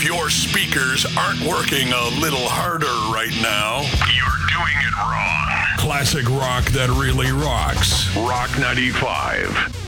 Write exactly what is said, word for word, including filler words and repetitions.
If your speakers aren't working a little harder right now, you're doing it wrong. Classic rock that really rocks. Rock ninety-five.